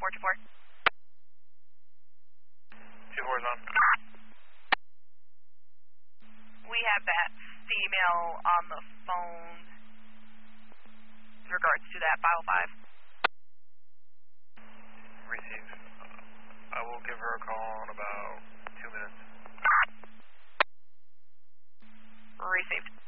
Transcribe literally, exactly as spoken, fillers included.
four two four. two four is on. We have that female on the phone with regards to that five oh five. Receive. I will give her a call in about two minutes. Received.